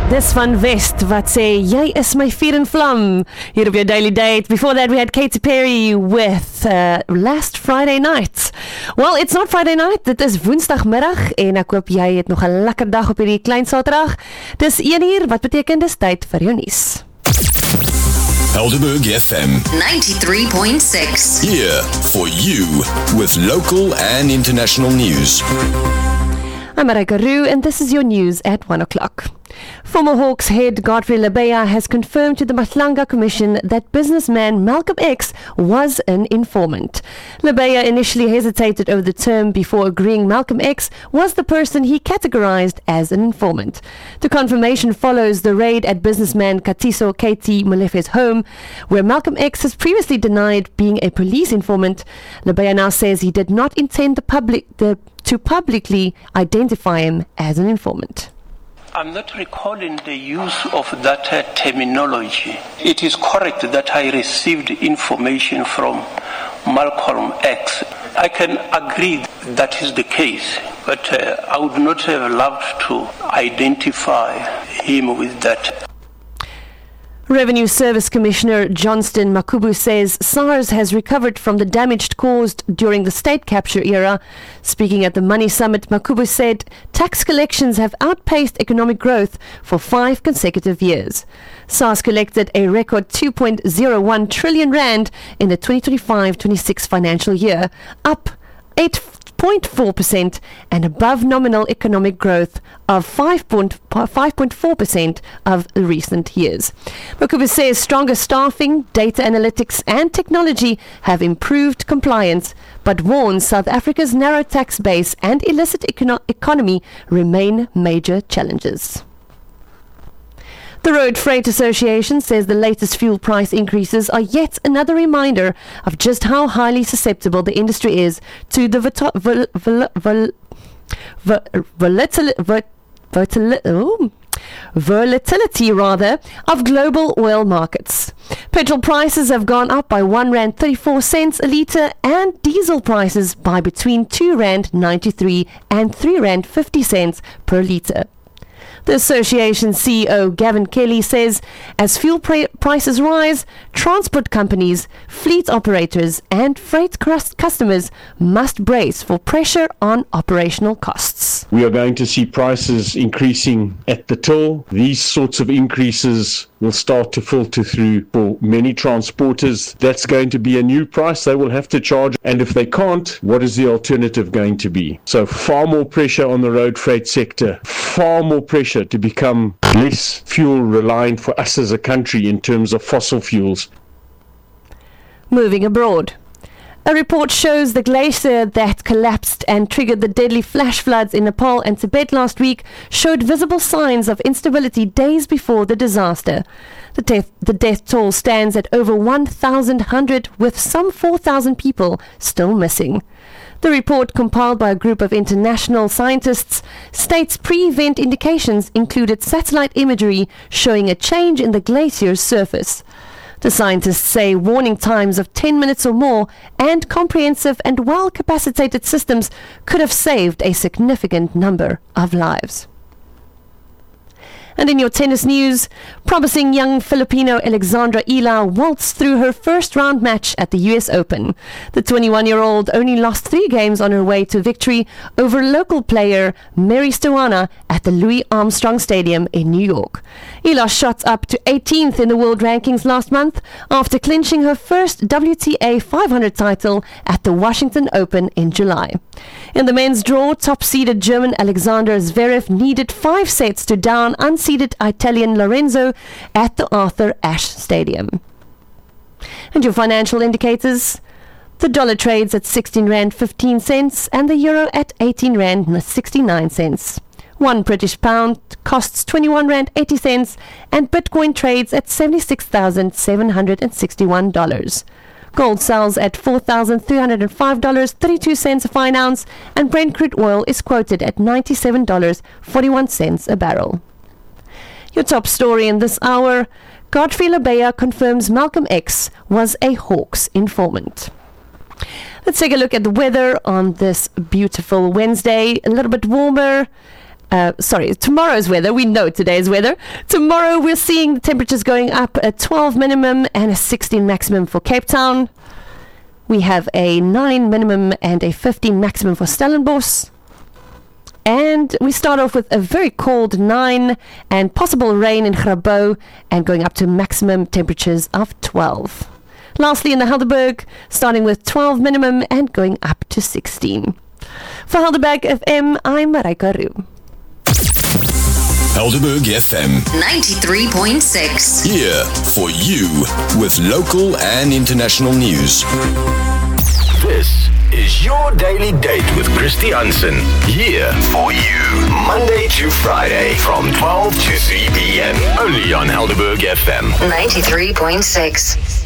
Dis van West wat sê jy is my vuur en vlam hier op jou daily date. Before that we had Katy Perry with Last Friday Night. Well, it's not Friday night, dit is woensdagmiddag en ek hoop jy het nog 'n lekker dag op hierdie klein Saterdag. Dis 1:00, wat beteken dis tyd vir jou nuus. Helderberg FM 93.6. here for you with local and international news. I'm Marika Roo and this is your news at 1 o'clock. Former Hawks head Godfrey Lebeya has confirmed to the Matlanga Commission that businessman Malcolm X was an informant. Lebeya initially hesitated over the term before agreeing Malcolm X was the person he categorized as an informant. The confirmation follows the raid at businessman Katiso KT Molefe's home, where Malcolm X has previously denied being a police informant. Lebeya now says he did not intend to publicly identify him as an informant. I'm not recalling the use of that terminology. It is correct that I received information from Malcolm X. I can agree that is the case, but I would not have loved to identify him with that. Revenue Service Commissioner Johnston Makubu says SARS has recovered from the damage caused during the state capture era. Speaking at the Money Summit, Makubu said tax collections have outpaced economic growth for 5 consecutive years. SARS collected a record 2.01 trillion rand in the 2025-26 financial year, up 8.4% and above nominal economic growth of 5.4% of recent years. Makubu says stronger staffing, data analytics and technology have improved compliance, but warns South Africa's narrow tax base and illicit economy remain major challenges. The Road Freight Association says the latest fuel price increases are yet another reminder of just how highly susceptible the industry is to the volatility of global oil markets. Petrol prices have gone up by R1.34 a litre and diesel prices by between R2.93 and R3.50 per litre. The association's CEO Gavin Kelly says as fuel prices rise, transport companies, fleet operators and freight customers must brace for pressure on operational costs. We are going to see prices increasing at the till. These sorts of increases will start to filter through for many transporters. That's going to be a new price they will have to charge. And if they can't, what is the alternative going to be? So far more pressure on the road freight sector, far more pressure to become less fuel reliant for us as a country in terms of fossil fuels. Moving abroad. A report shows the glacier that collapsed and triggered the deadly flash floods in Nepal and Tibet last week showed visible signs of instability days before the disaster. The death toll stands at over 1,100, with some 4,000 people still missing. The report, compiled by a group of international scientists, states pre-event indications included satellite imagery showing a change in the glacier's surface. The scientists say warning times of 10 minutes or more and comprehensive and well-capacitated systems could have saved a significant number of lives. And in your tennis news, promising young Filipino Alexandra Ila waltzed through her first round match at the US Open. The 21-year-old only lost 3 games on her way to victory over local player Mary Stowana at the Louis Armstrong Stadium in New York. Ila shot up to 18th in the world rankings last month after clinching her first WTA 500 title at the Washington Open in July. In the men's draw, top-seeded German Alexander Zverev needed 5 sets to down unseeded Italian Lorenzo at the Arthur Ashe Stadium. And your financial indicators: the dollar trades at 16 Rand 15 cents and the euro at 18 Rand 69 cents. 1 British pound costs 21 Rand 80 cents and Bitcoin trades at $76,761. Gold sells at $4,305.32 a fine ounce, and Brent crude oil is quoted at $97.41 a barrel. Your top story in this hour: Godfrey Lebeya confirms Malcolm X was a Hawks informant. Let's take a look at the weather on this beautiful Wednesday. A little bit warmer tomorrow's weather. We know today's weather. Tomorrow we're seeing the temperatures going up, a 12 minimum and a 16 maximum for Cape Town. We have a 9 minimum and a 15 maximum for Stellenbosch. And we start off with a very cold 9 and possible rain in Grabouw and going up to maximum temperatures of 12. Lastly, in the Helderberg, starting with 12 minimum and going up to 16. For Helderberg FM, I'm Marijke Roux. Helderberg FM 93.6. here for you with local and international news. This is your daily date with Christy Hansen. Here for you, Monday to Friday from 12 to 3 p.m. Only on Helderberg FM 93.6.